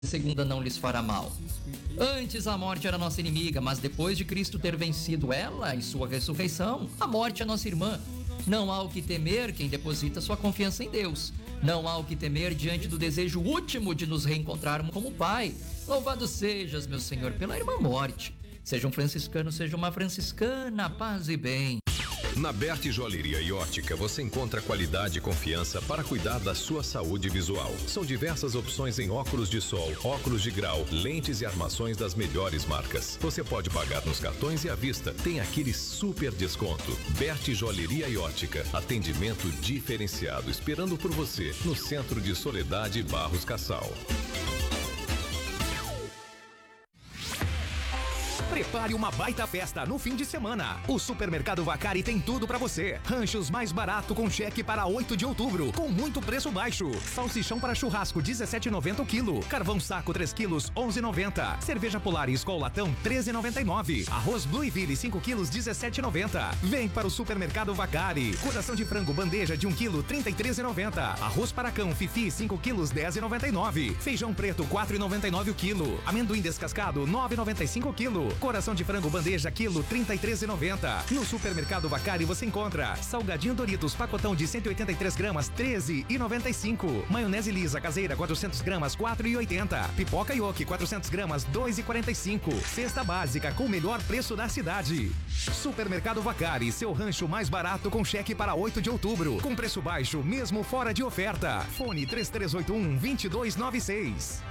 segunda não lhes fará mal. Antes a morte era nossa inimiga, mas depois de Cristo ter vencido ela e sua ressurreição, a morte é nossa irmã. Não há o que temer quem deposita sua confiança em Deus. Não há o que temer diante do desejo último de nos reencontrarmos como Pai. Louvado sejas, meu Senhor, pela irmã morte. Seja um franciscano, seja uma franciscana, paz e bem. Na Berti Joalheria e Ótica você encontra qualidade e confiança para cuidar da sua saúde visual. São diversas opções em óculos de sol, óculos de grau, lentes e armações das melhores marcas. Você pode pagar nos cartões e à vista. Tem aquele super desconto. Berti Joalheria e Ótica. Atendimento diferenciado esperando por você no centro de Soledade Barros Cassal. Prepare uma baita festa no fim de semana. O Supermercado Vacari tem tudo pra você. Ranchos mais barato com cheque para 8 de outubro, com muito preço baixo. Salsichão para churrasco 17,90 o quilo. Carvão saco 3 quilos 11,90. Cerveja Polar e Skol Latão 13,99. Arroz Blueville 5 quilos 17,90. Vem para o Supermercado Vacari. Coração de frango bandeja de 1 quilo 33,90. Arroz para cão Fifi 5 quilos 10,99. Feijão preto 4,99 o quilo. Amendoim descascado 9,95 o quilo. Coração de frango bandeja quilo 33,90. No Supermercado Vacari você encontra salgadinho Doritos pacotão de 183 gramas 13,95. Maionese lisa caseira 400 gramas 4,80. Pipoca Yoki 400 gramas 2,45. Cesta básica com o melhor preço da cidade. Supermercado Vacari, seu rancho mais barato com cheque para 8 de outubro, com preço baixo mesmo fora de oferta. Fone 3381-2296.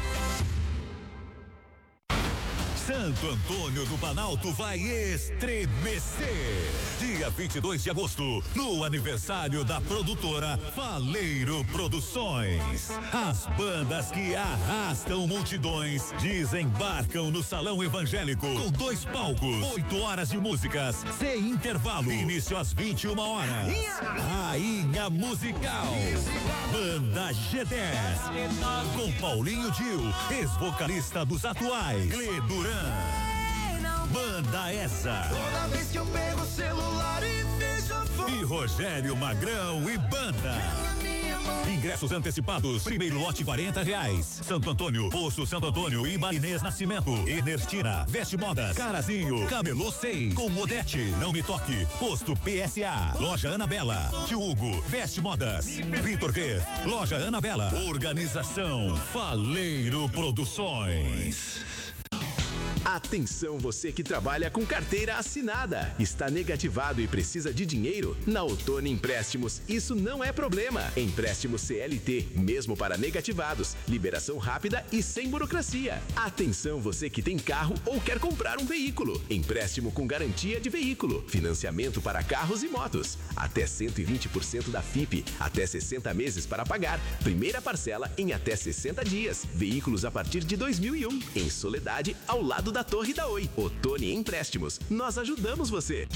Santo Antônio do Planalto vai estremecer. Dia 22 de agosto, no aniversário da produtora Faleiro Produções. As bandas que arrastam multidões desembarcam no Salão Evangélico com 2 palcos, 8 horas de músicas, sem intervalo. Início às 21 horas. Rainha Musical. Banda G10. Com Paulinho Dil, ex-vocalista dos atuais. Gle Duran. Banda essa. Toda vez que eu pego o celular e vejo a foto. E Rogério Magrão e banda. Ingressos antecipados, primeiro lote R$40. Santo Antônio, Poço Santo Antônio e Marinês Nascimento. Enertina, Veste Modas, Carazinho, Camelô 6, com Modete, Não Me Toque, Posto PSA, Loja Anabela, Tio Hugo, Veste Modas, Vitor G, Loja Anabela. Organização Faleiro Produções. Atenção você que trabalha com carteira assinada. Está negativado e precisa de dinheiro? Na Ottoni Empréstimos, isso não é problema. Empréstimo CLT, mesmo para negativados. Liberação rápida e sem burocracia. Atenção você que tem carro ou quer comprar um veículo. Empréstimo com garantia de veículo. Financiamento para carros e motos. Até 120% da FIP. Até 60 meses para pagar. Primeira parcela em até 60 dias. Veículos a partir de 2001. Em Soledade, ao lado da Torre da Oi. Ottoni Empréstimos. Nós ajudamos você.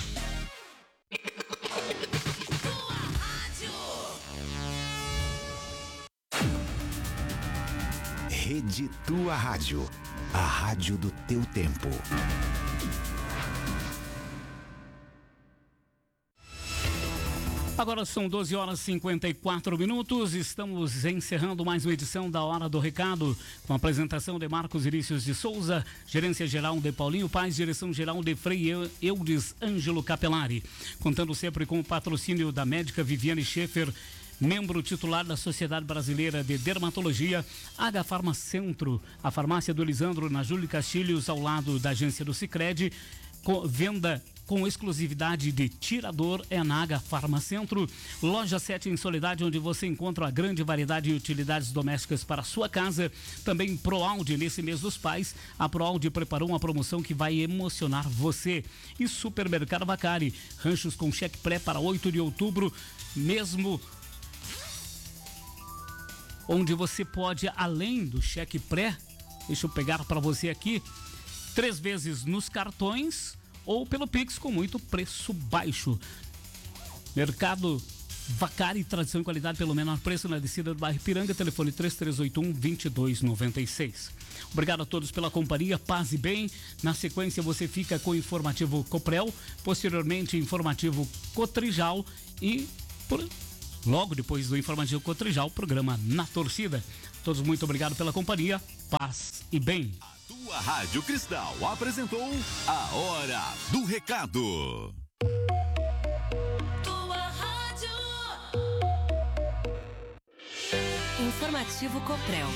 Rede Tua Rádio. A rádio do teu tempo. Agora são 12 horas e 54 minutos. Estamos encerrando mais uma edição da Hora do Recado, com a apresentação de Marcos Irícios de Souza, gerência geral de Paulinho Paz, direção geral de Frei Eudes Ângelo Capelari. Contando sempre com o patrocínio da médica Viviane Schaefer, membro titular da Sociedade Brasileira de Dermatologia, H Farmacentro, a farmácia do Elisandro, na Júlio Castilhos, ao lado da agência do Sicredi. Venda com exclusividade de tirador é na H Farmacentro. Loja 7 em Soledade, onde você encontra a grande variedade de utilidades domésticas para a sua casa. Também ProAude, nesse mês dos pais, a ProAude preparou uma promoção que vai emocionar você. E Supermercado Vacari, ranchos com cheque pré para 8 de outubro, mesmo onde você pode, além do cheque pré, deixa eu pegar para você aqui, 3 vezes nos cartões ou pelo Pix com muito preço baixo. Mercado Vacari, tradição e qualidade pelo menor preço na descida do bairro Ipiranga, telefone 3381-2296. Obrigado a todos pela companhia, paz e bem. Na sequência você fica com o informativo Coprel, posteriormente informativo Cotrijal e logo depois do Informativo Cotrijal, o programa Na Torcida. Todos muito obrigado pela companhia, paz e bem. A tua Rádio Cristal apresentou a Hora do Recado. Informativo Coprel.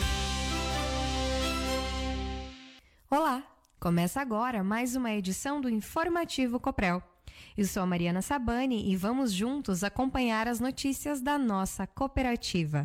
Olá, começa agora mais uma edição do Informativo Coprel. Eu sou a Mariana Sabani e vamos juntos acompanhar as notícias da nossa cooperativa.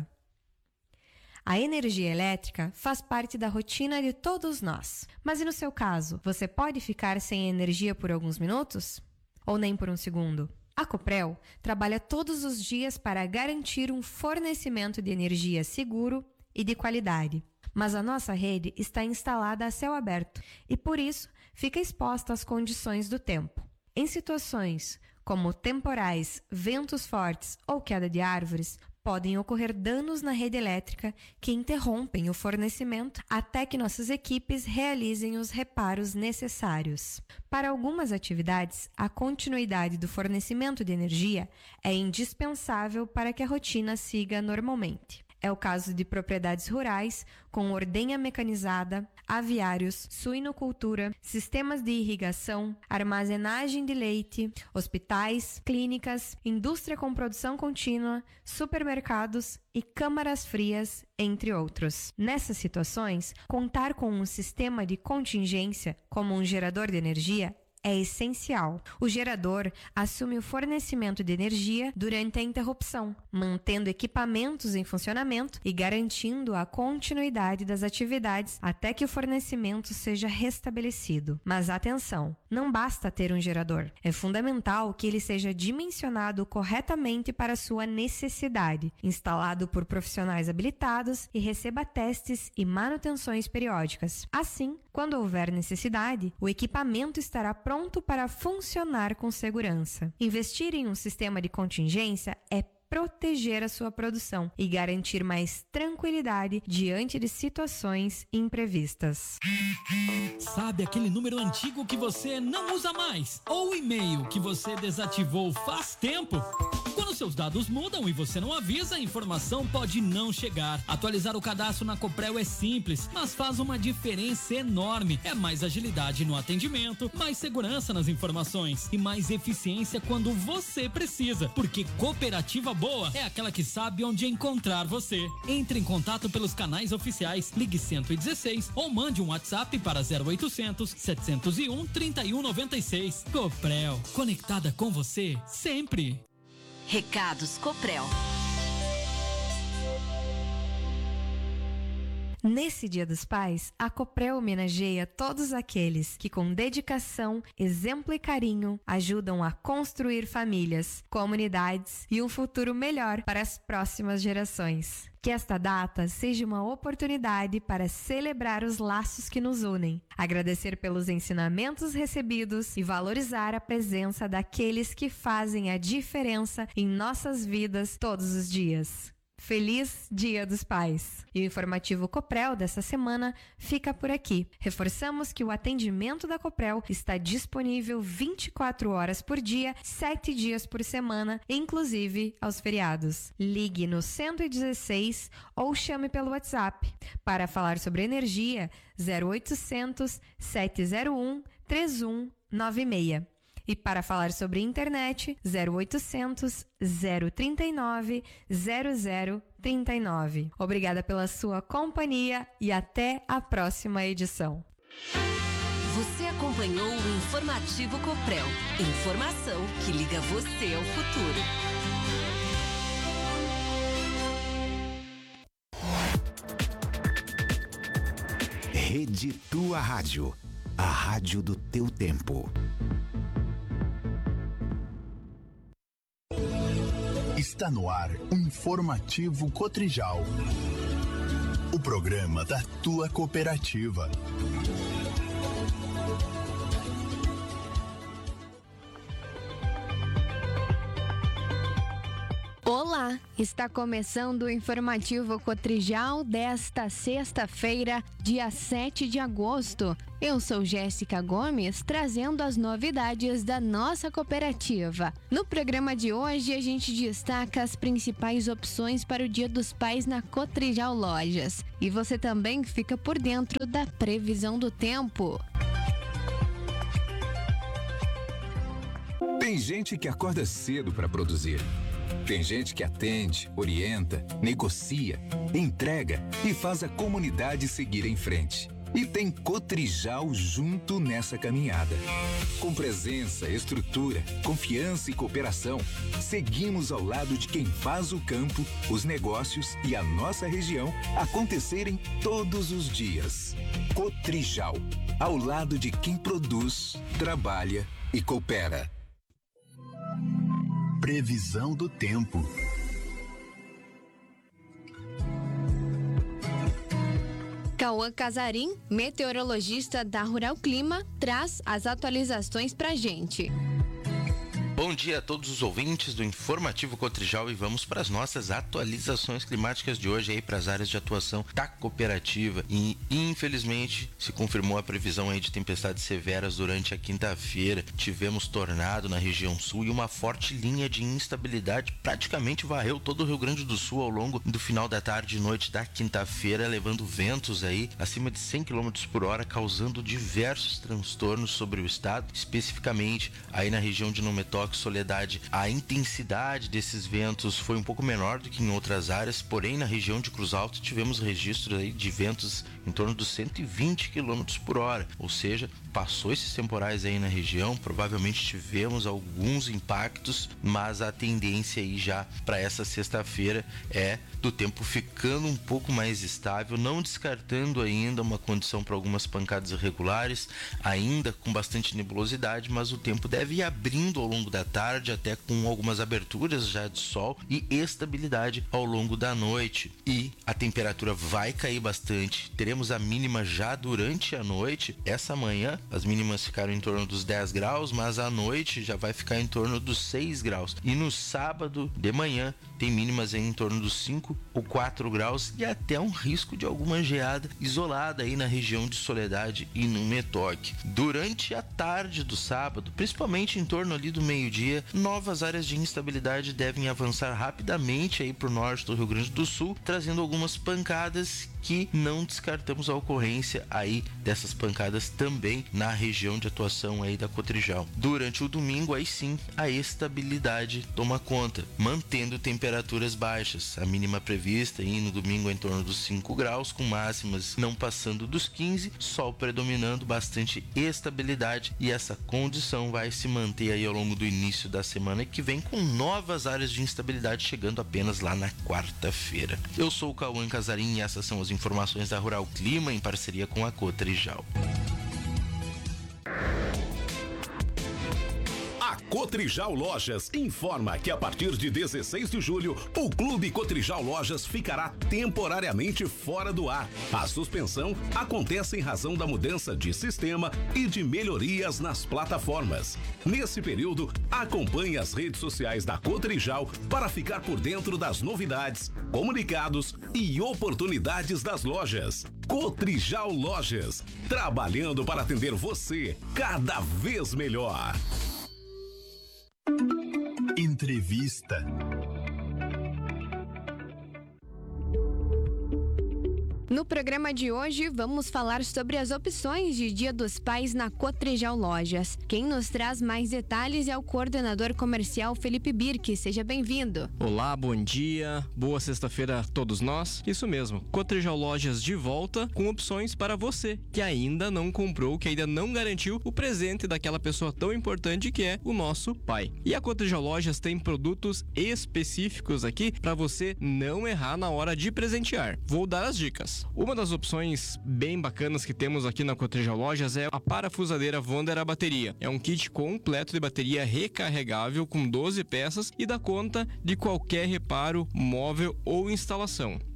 A energia elétrica faz parte da rotina de todos nós. Mas e no seu caso, você pode ficar sem energia por alguns minutos? Ou nem por um segundo? A Coprel trabalha todos os dias para garantir um fornecimento de energia seguro e de qualidade. Mas a nossa rede está instalada a céu aberto e, por isso, fica exposta às condições do tempo. Em situações como temporais, ventos fortes ou queda de árvores, podem ocorrer danos na rede elétrica que interrompem o fornecimento até que nossas equipes realizem os reparos necessários. Para algumas atividades, a continuidade do fornecimento de energia é indispensável para que a rotina siga normalmente. É o caso de propriedades rurais com ordenha mecanizada, aviários, suinocultura, sistemas de irrigação, armazenagem de leite, hospitais, clínicas, indústria com produção contínua, supermercados e câmaras frias, entre outros. Nessas situações, contar com um sistema de contingência, como um gerador de energia, é essencial. O gerador assume o fornecimento de energia durante a interrupção, mantendo equipamentos em funcionamento e garantindo a continuidade das atividades até que o fornecimento seja restabelecido. Mas atenção, não basta ter um gerador. É fundamental que ele seja dimensionado corretamente para sua necessidade, instalado por profissionais habilitados e receba testes e manutenções periódicas. Assim, quando houver necessidade, o equipamento estará pronto para funcionar com segurança. Investir em um sistema de contingência é proteger a sua produção e garantir mais tranquilidade diante de situações imprevistas. Sabe aquele número antigo que você não usa mais? Ou o e-mail que você desativou faz tempo? Quando seus dados mudam e você não avisa, a informação pode não chegar. Atualizar o cadastro na Coprel é simples, mas faz uma diferença enorme. É mais agilidade no atendimento, mais segurança nas informações e mais eficiência quando você precisa. Porque cooperativa boa é aquela que sabe onde encontrar você. Entre em contato pelos canais oficiais, ligue 116 ou mande um WhatsApp para 0800 701 3196. Coprel, conectada com você sempre. Recados Coprel. Nesse Dia dos Pais, a Coprel homenageia todos aqueles que, com dedicação, exemplo e carinho, ajudam a construir famílias, comunidades e um futuro melhor para as próximas gerações. Que esta data seja uma oportunidade para celebrar os laços que nos unem, agradecer pelos ensinamentos recebidos e valorizar a presença daqueles que fazem a diferença em nossas vidas todos os dias. Feliz Dia dos Pais! E o informativo Coprel dessa semana fica por aqui. Reforçamos que o atendimento da Coprel está disponível 24 horas por dia, 7 dias por semana, inclusive aos feriados. Ligue no 116 ou chame pelo WhatsApp. Para falar sobre energia, 0800 701 3196. E para falar sobre internet, 0800 039 0039. Obrigada pela sua companhia e até a próxima edição. Você acompanhou o Informativo Coprel. Informação que liga você ao futuro. Rede Tua Rádio. A rádio do teu tempo. Está no ar o Informativo Cotrijal, o programa da tua cooperativa. Olá, está começando o informativo Cotrijal desta sexta-feira, dia 7 de agosto. Eu sou Jéssica Gomes, trazendo as novidades da nossa cooperativa. No programa de hoje, a gente destaca as principais opções para o Dia dos Pais na Cotrijal Lojas. E você também fica por dentro da previsão do tempo. Tem gente que acorda cedo para produzir. Tem gente que atende, orienta, negocia, entrega e faz a comunidade seguir em frente. E tem Cotrijal junto nessa caminhada. Com presença, estrutura, confiança e cooperação, seguimos ao lado de quem faz o campo, os negócios e a nossa região acontecerem todos os dias. Cotrijal, ao lado de quem produz, trabalha e coopera. Previsão do tempo. Cauã Casarim, meteorologista da Rural Clima, traz as atualizações pra gente. Bom dia a todos os ouvintes do Informativo Cotrijal e vamos para as nossas atualizações climáticas de hoje aí para as áreas de atuação da cooperativa. E infelizmente se confirmou a previsão aí de tempestades severas durante a quinta-feira. Tivemos tornado na região sul e uma forte linha de instabilidade praticamente varreu todo o Rio Grande do Sul ao longo do final da tarde e noite da quinta-feira, levando ventos aí acima de 100 km por hora, causando diversos transtornos sobre o estado, especificamente aí na região de Numetoque, Soledade. A intensidade desses ventos foi um pouco menor do que em outras áreas, porém na região de Cruz Alta tivemos registros aí de ventos em torno dos 120 km por hora, ou seja, passou esses temporais aí na região, provavelmente tivemos alguns impactos, mas a tendência aí já para essa sexta-feira é do tempo ficando um pouco mais estável, não descartando ainda uma condição para algumas pancadas irregulares, ainda com bastante nebulosidade, mas o tempo deve ir abrindo ao longo da tarde, até com algumas aberturas já de sol e estabilidade ao longo da noite. E a temperatura vai cair bastante, teremos a mínima já durante a noite. Essa manhã as mínimas ficaram em torno dos 10 graus, mas à noite já vai ficar em torno dos 6 graus. E no sábado de manhã tem mínimas em torno dos 5 ou 4 graus e até um risco de alguma geada isolada aí na região de Soledade e Numetoque. Durante a tarde do sábado, principalmente em torno ali do meio-dia, novas áreas de instabilidade devem avançar rapidamente aí para o norte do Rio Grande do Sul, trazendo algumas pancadas que não descartamos a ocorrência aí dessas pancadas também na região de atuação aí da Cotrijal. Durante o domingo, aí sim, a estabilidade toma conta, mantendo temperaturas baixas. A mínima prevista aí no domingo é em torno dos 5 graus, com máximas não passando dos 15, sol predominando, bastante estabilidade, e essa condição vai se manter aí ao longo do início da semana que vem, com novas áreas de instabilidade chegando apenas lá na quarta-feira. Eu sou o Cauã Casarim e essas são as informações da Rural Clima em parceria com a Cotrijal. Cotrijal Lojas informa que a partir de 16 de julho, o Clube Cotrijal Lojas ficará temporariamente fora do ar. A suspensão acontece em razão da mudança de sistema e de melhorias nas plataformas. Nesse período, acompanhe as redes sociais da Cotrijal para ficar por dentro das novidades, comunicados e oportunidades das lojas. Cotrijal Lojas, trabalhando para atender você cada vez melhor. Entrevista. No programa de hoje, vamos falar sobre as opções de Dia dos Pais na Cotrijal Lojas. Quem nos traz mais detalhes é o coordenador comercial Felipe Birk. Seja bem-vindo. Olá, bom dia, boa sexta-feira a todos nós. Isso mesmo, Cotrijal Lojas de volta com opções para você que ainda não comprou, que ainda não garantiu o presente daquela pessoa tão importante que é o nosso pai. E a Cotrijal Lojas tem produtos específicos aqui para você não errar na hora de presentear. Vou dar as dicas. Uma das opções bem bacanas que temos aqui na Cotrijal Lojas é a parafusadeira Wonder a bateria. É um kit completo de bateria recarregável com 12 peças e dá conta de qualquer reparo, móvel ou instalação.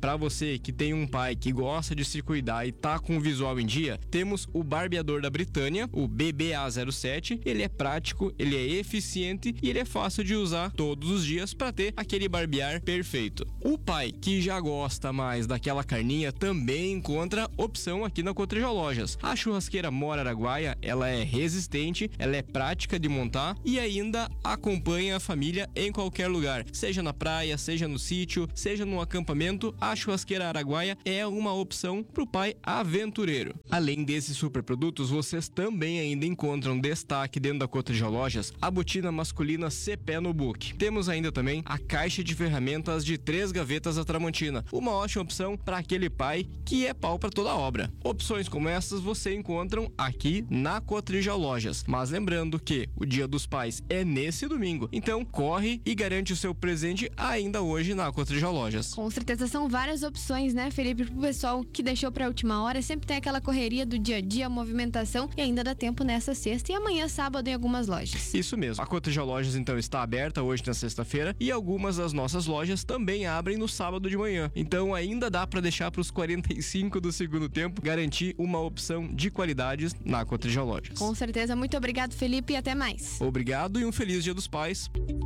para você que tem um pai que gosta de se cuidar e tá com o visual em dia, temos o barbeador da Britânia, o BBA07. Ele é prático, ele é eficiente e ele é fácil de usar todos os dias para ter aquele barbear perfeito. O pai que já gosta mais daquela carninha também encontra opção aqui na Cotrijal Lojas. A churrasqueira Mora Araguaia, ela é resistente, ela é prática de montar e ainda acompanha a família em qualquer lugar, seja na praia, seja no sítio, seja no acampamento. A churrasqueira Araguaia é uma opção pro pai aventureiro. Além desses super produtos, vocês também ainda encontram destaque dentro da Cotrijal Lojas a botina masculina Cepé no Book. Temos ainda também a caixa de ferramentas de 3 gavetas da Tramontina, uma ótima opção para aquele pai que é pau para toda obra. Opções como essas você encontram aqui na Cotrijal Lojas, mas lembrando que o Dia dos Pais é nesse domingo, então corre e garante o seu presente ainda hoje na Cotrijal Lojas. Com certeza são várias opções, né, Felipe, pro pessoal que deixou pra última hora. Sempre tem aquela correria do dia a dia, movimentação, e ainda dá tempo nessa sexta e amanhã sábado em algumas lojas. Isso mesmo. A Cotrijal Lojas então está aberta hoje na sexta-feira e algumas das nossas lojas também abrem no sábado de manhã. Então ainda dá para deixar para os 45 do segundo tempo garantir uma opção de qualidades na Cotrijal Lojas. Com certeza. Muito obrigado, Felipe, e até mais. Obrigado e um feliz Dia dos Pais.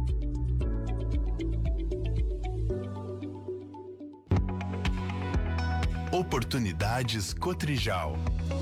Oportunidades Cotrijal.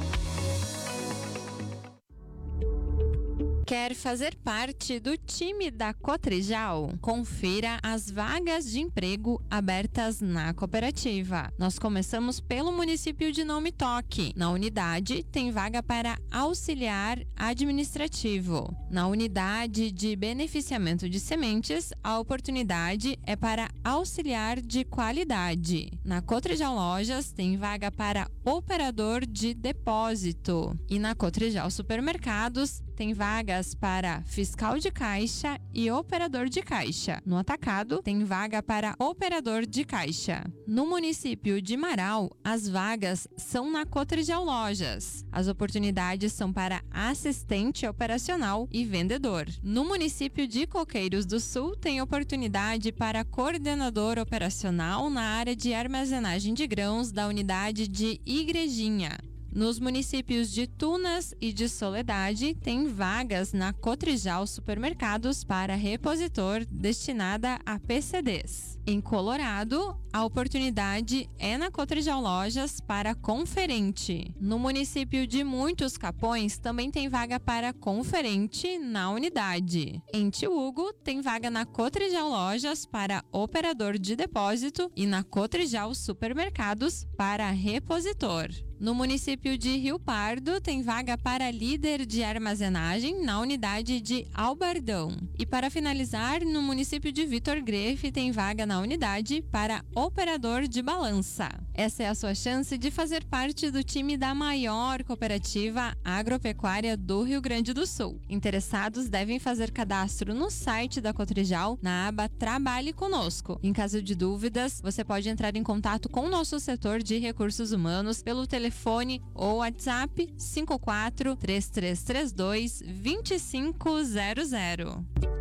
Quer fazer parte do time da Cotrijal? Confira as vagas de emprego abertas na cooperativa. Nós começamos pelo município de Não Me Toque. Na unidade, tem vaga para auxiliar administrativo. Na unidade de beneficiamento de sementes, a oportunidade é para auxiliar de qualidade. Na Cotrijal Lojas, tem vaga para operador de depósito. E na Cotrijal Supermercados, tem vagas para fiscal de caixa e operador de caixa. No atacado, tem vaga para operador de caixa. No município de Marau, as vagas são na Cotrijal Lojas. As oportunidades são para assistente operacional e vendedor. No município de Coqueiros do Sul, tem oportunidade para coordenador operacional na área de armazenagem de grãos da unidade de Igrejinha. Nos municípios de Tunas e de Soledade, tem vagas na Cotrijal Supermercados para repositor destinada a PCDs. Em Colorado, a oportunidade é na Cotrijal Lojas para conferente. No município de Muitos Capões, também tem vaga para conferente na unidade. Em Tiúgo, tem vaga na Cotrijal Lojas para operador de depósito e na Cotrijal Supermercados para repositor. No município de Rio Pardo, tem vaga para líder de armazenagem na unidade de Albardão. E para finalizar, no município de Vitor Grefe, tem vaga na unidade para operador de balança. Essa é a sua chance de fazer parte do time da maior cooperativa agropecuária do Rio Grande do Sul. Interessados devem fazer cadastro no site da Cotrijal, na aba Trabalhe Conosco. Em caso de dúvidas, você pode entrar em contato com o nosso setor de recursos humanos pelo telefone ou WhatsApp 54 3332 2500.